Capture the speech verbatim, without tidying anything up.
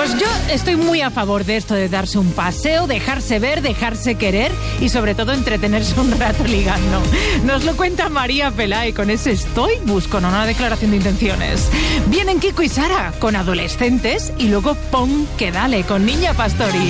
Pues yo estoy muy a favor de esto de darse un paseo, dejarse ver, dejarse querer y sobre todo entretenerse un rato ligando. Nos lo cuenta María Pelay con ese estoy busco, no una declaración de intenciones. Vienen Kiko y Sara con adolescentes y luego pon que dale con Niña Pastori.